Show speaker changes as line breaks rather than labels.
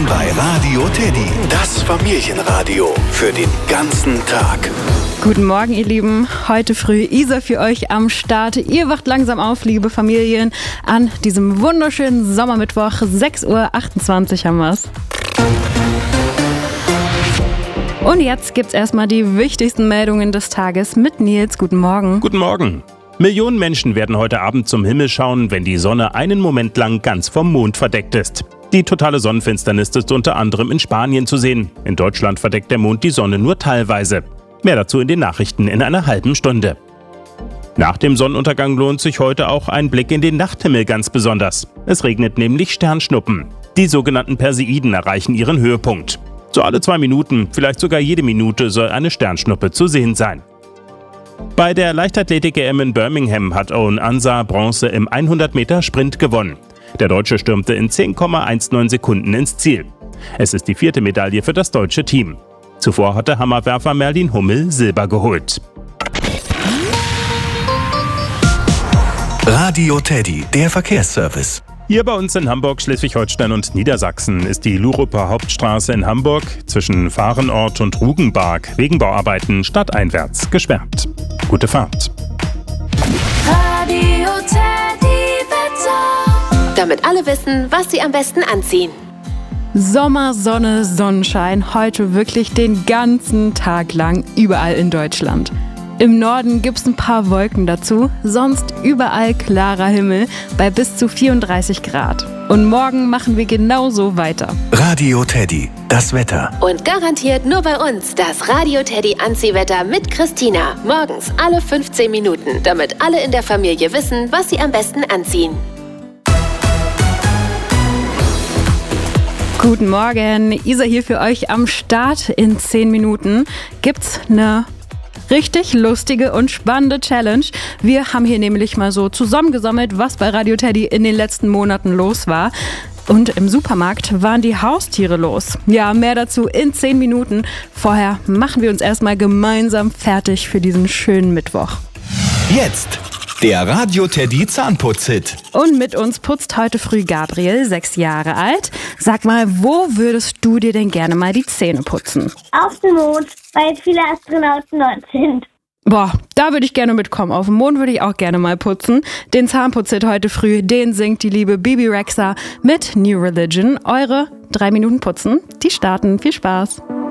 Willkommen bei Radio Teddy, das Familienradio für den ganzen Tag.
Guten Morgen, ihr Lieben. Heute früh Isa für euch am Start. Ihr wacht langsam auf, liebe Familien, an diesem wunderschönen Sommermittwoch. 6.28 Uhr haben wir's. Und jetzt gibt's erstmal die wichtigsten Meldungen des Tages mit Nils. Guten Morgen.
Guten Morgen. Millionen Menschen werden heute Abend zum Himmel schauen, wenn die Sonne einen Moment lang ganz vom Mond verdeckt ist. Die totale Sonnenfinsternis ist unter anderem in Spanien zu sehen. In Deutschland verdeckt der Mond die Sonne nur teilweise. Mehr dazu in den Nachrichten in einer halben Stunde. Nach dem Sonnenuntergang lohnt sich heute auch ein Blick in den Nachthimmel ganz besonders. Es regnet nämlich Sternschnuppen. Die sogenannten Perseiden erreichen ihren Höhepunkt. So alle 2 Minuten, vielleicht sogar jede Minute soll eine Sternschnuppe zu sehen sein. Bei der Leichtathletik-EM in Birmingham hat Owen Ansah Bronze im 100-Meter-Sprint gewonnen. Der Deutsche stürmte in 10,19 Sekunden ins Ziel. Es ist die 4. Medaille für das deutsche Team. Zuvor hatte Hammerwerfer Merlin Hummel Silber geholt.
Radio Teddy, der Verkehrsservice.
Hier bei uns in Hamburg, Schleswig-Holstein und Niedersachsen ist die Luruper Hauptstraße in Hamburg zwischen Fahrenort und Rugenbark wegen Bauarbeiten stadteinwärts gesperrt. Gute Fahrt.
Radio Teddy Wetter. Damit alle wissen, was sie am besten anziehen.
Sommer, Sonne, Sonnenschein. Heute wirklich den ganzen Tag lang überall in Deutschland. Im Norden gibt's ein paar Wolken dazu, sonst überall klarer Himmel bei bis zu 34 Grad. Und morgen machen wir genauso weiter.
Radio Teddy, das Wetter.
Und garantiert nur bei uns das Radio Teddy Anziehwetter mit Christina. Morgens alle 15 Minuten, damit alle in der Familie wissen, was sie am besten anziehen.
Guten Morgen, Isa hier für euch am Start. In 10 Minuten gibt's eine richtig lustige und spannende Challenge. Wir haben hier nämlich mal so zusammengesammelt, was bei Radio Teddy in den letzten Monaten los war. Und im Supermarkt waren die Haustiere los. Ja, mehr dazu in 10 Minuten. Vorher machen wir uns erstmal gemeinsam fertig für diesen schönen Mittwoch.
Jetzt der Radio Teddy Zahnputz-Hit.
Und mit uns putzt heute früh Gabriel, 6 Jahre alt. Sag mal, wo würdest du dir denn gerne mal die Zähne putzen?
Auf dem Mond, weil viele Astronauten dort sind.
Boah, da würde ich gerne mitkommen. Auf dem Mond würde ich auch gerne mal putzen. Den Zahnputz-Hit heute früh, den singt die liebe Bibi Rexha mit New Religion. Eure 3 Minuten putzen, die starten. Viel Spaß.